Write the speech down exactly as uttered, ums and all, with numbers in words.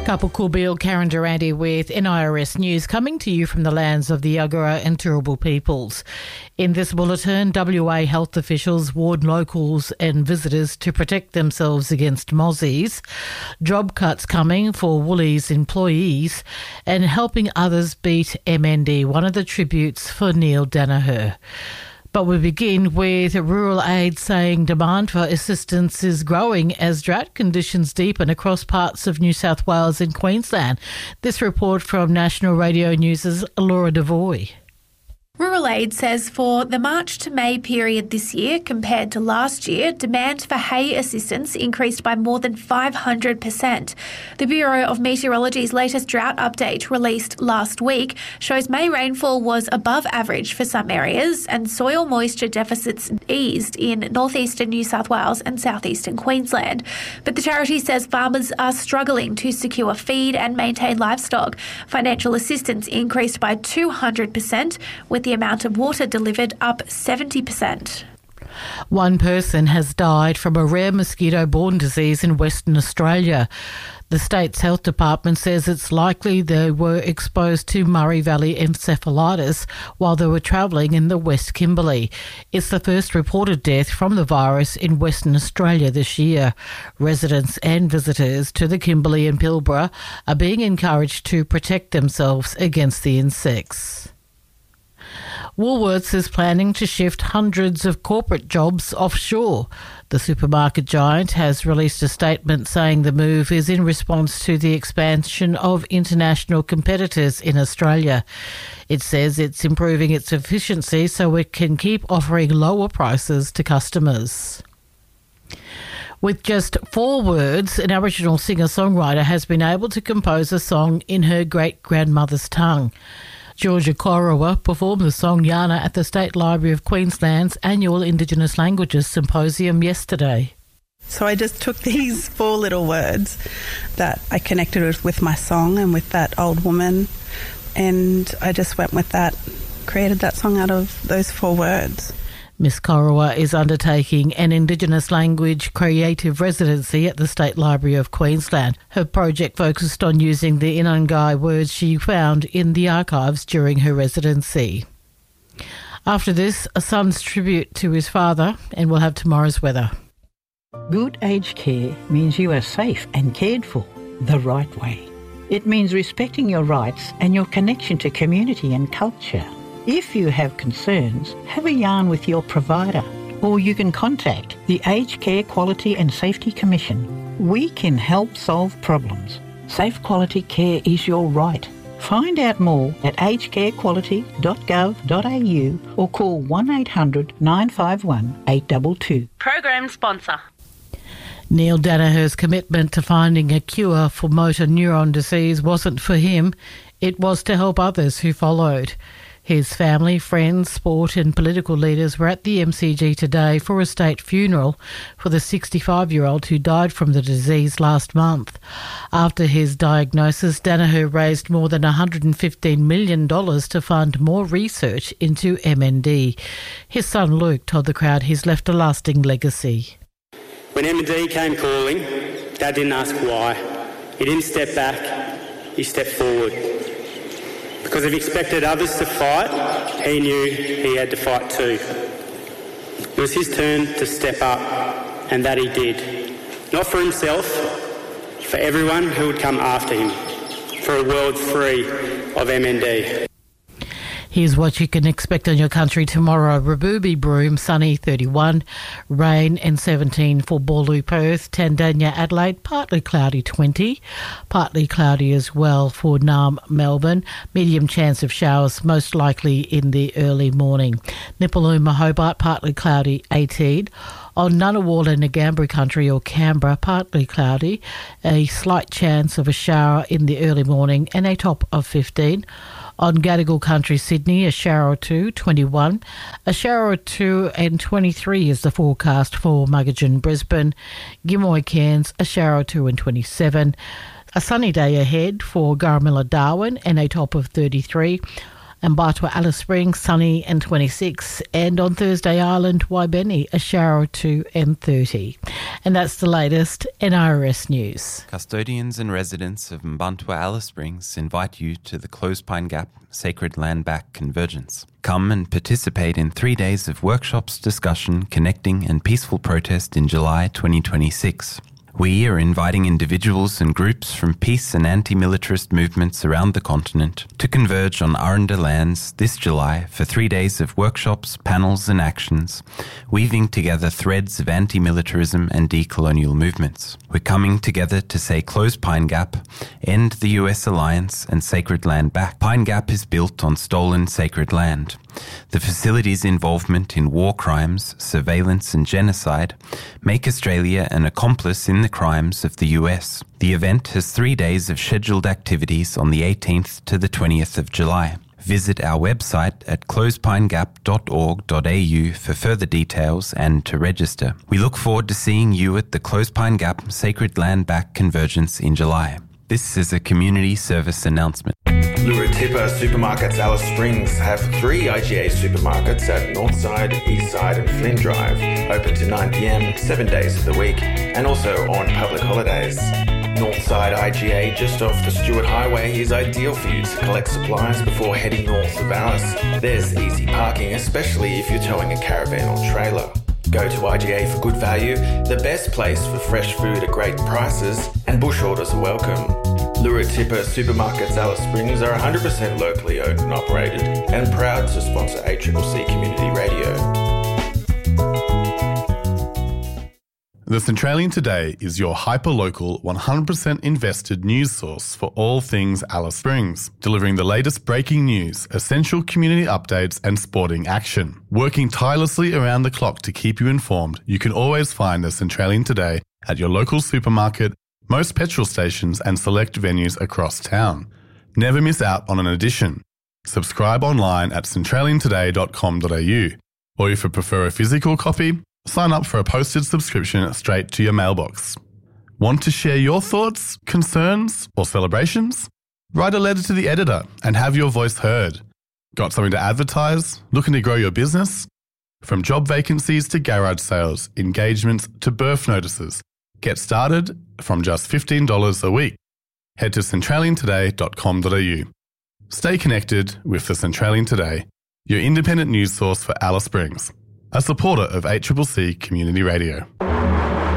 Kapil Kubil, Karen Durante with N I R S News, coming to you from the lands of the Yagara and Turrbal peoples. In this bulletin, W A health officials warn locals and visitors to protect themselves against mozzies, job cuts coming for Woolies employees, and helping others beat M N D, one of the tributes for Neil Danaher. But we begin with Rural Aid saying demand for assistance is growing as drought conditions deepen across parts of New South Wales and Queensland. This report from National Radio News' Laura Devoy. Rural Aid says for the March to May period this year compared to last year, demand for hay assistance increased by more than five hundred percent. The Bureau of Meteorology's latest drought update released last week shows May rainfall was above average for some areas and soil moisture deficits eased in northeastern New South Wales and southeastern Queensland. But the charity says farmers are struggling to secure feed and maintain livestock. Financial assistance increased by two hundred percent, with the amount of water delivered up seventy percent. One person has died from a rare mosquito-borne disease in Western Australia. The state's health department says it's likely they were exposed to Murray Valley encephalitis while they were travelling in the West Kimberley. It's the first reported death from the virus in Western Australia this year. Residents and visitors to the Kimberley and Pilbara are being encouraged to protect themselves against the insects. Woolworths is planning to shift hundreds of corporate jobs offshore. The supermarket giant has released a statement saying the move is in response to the expansion of international competitors in Australia. It says it's improving its efficiency so it can keep offering lower prices to customers. With just four words, an Aboriginal singer-songwriter has been able to compose a song in her great-grandmother's tongue. Georgia Korowa performed the song Yana at the State Library of Queensland's annual Indigenous Languages Symposium yesterday. So I just took these four little words that I connected with, with my song and with that old woman, and I just went with that, created that song out of those four words. Miss Korowa is undertaking an Indigenous language creative residency at the State Library of Queensland. Her project focused on using the Inangai words she found in the archives during her residency. After this, a son's tribute to his father, and we'll have tomorrow's weather. Good aged care means you are safe and cared for the right way. It means respecting your rights and your connection to community and culture. If you have concerns, have a yarn with your provider, or you can contact the Aged Care Quality and Safety Commission. We can help solve problems. Safe quality care is your right. Find out more at aged care quality dot gov dot a u or call one eight hundred nine five one eight two two. Program sponsor. Neil Danaher's commitment to finding a cure for motor neuron disease wasn't for him, it was to help others who followed. His family, friends, sport and political leaders were at the M C G today for a state funeral for the sixty-five-year-old who died from the disease last month. After his diagnosis, Danaher raised more than one hundred fifteen million dollars to fund more research into M N D. His son Luke told the crowd he's left a lasting legacy. When M N D came calling, Dad didn't ask why. He didn't step back, he stepped forward. Because if he expected others to fight, he knew he had to fight too. It was his turn to step up, and that he did. Not for himself, for everyone who would come after him, for a world free of M N D. Here's what you can expect on your country tomorrow. Raboobie, Broome, sunny, thirty-one. Rain and seventeen for Boorloo, Perth. Tandanya, Adelaide, partly cloudy, twenty. Partly cloudy as well for Naarm, Melbourne. Medium chance of showers, most likely in the early morning. Nipaluma, Hobart, partly cloudy, eighteen. On Ngunnawal and Ngambri country or Canberra, partly cloudy. A slight chance of a shower in the early morning and a top of fifteen. On Gadigal country, Sydney, a shower or two, twenty-one. A shower or two and twenty-three is the forecast for Muggeridge, Brisbane. Gimoy, Cairns, a shower or two and twenty-seven. A sunny day ahead for Garamilla, Darwin, and a top of thirty-three. And Bartua Alice Springs, sunny and twenty-six. And on Thursday Island, Waibeni, a shower or two and thirty. And that's the latest N R S news. Custodians and residents of Mbantua Alice Springs invite you to the Closepine Gap Sacred Land Back Convergence. Come and participate in three days of workshops, discussion, connecting and peaceful protest in July twenty twenty-six. We are inviting individuals and groups from peace and anti-militarist movements around the continent to converge on Aranda lands this July for three days of workshops, panels and actions, weaving together threads of anti-militarism and decolonial movements. We're coming together to say close Pine Gap, end the U S alliance and sacred land back. Pine Gap is built on stolen sacred land. The facility's involvement in war crimes, surveillance and genocide make Australia an accomplice in the crimes of the U S. The event has three days of scheduled activities on the eighteenth to the twentieth of July. Visit our website at closepine gap dot org dot a u for further details and to register. We look forward to seeing you at the Closepine Gap Sacred Land Back Convergence in July. This is a community service announcement. Luratipa Supermarkets Alice Springs have three I G A supermarkets at Northside, Eastside and Flynn Drive, open to nine p m, seven days of the week, and also on public holidays. Northside I G A, just off the Stewart Highway, is ideal for you to collect supplies before heading north of Alice. There's easy parking, especially if you're towing a caravan or trailer. Go to I G A for good value, the best place for fresh food at great prices, and bush orders are welcome. Luratipa Supermarkets Alice Springs are one hundred percent locally owned and operated and proud to sponsor A C C C Community Radio. The Centralian Today is your hyper-local, one hundred percent invested news source for all things Alice Springs, delivering the latest breaking news, essential community updates and sporting action. Working tirelessly around the clock to keep you informed, you can always find the Centralian Today at your local supermarket, most petrol stations and select venues across town. Never miss out on an edition. Subscribe online at centralian today dot com dot a u, or if you prefer a physical copy, sign up for a posted subscription straight to your mailbox. Want to share your thoughts, concerns or celebrations? Write a letter to the editor and have your voice heard. Got something to advertise? Looking to grow your business? From job vacancies to garage sales, engagements to birth notices, get started from just fifteen dollars a week. Head to centralian today dot com dot a u. Stay connected with the Centralian Today, your independent news source for Alice Springs, a supporter of A C C C Community Radio.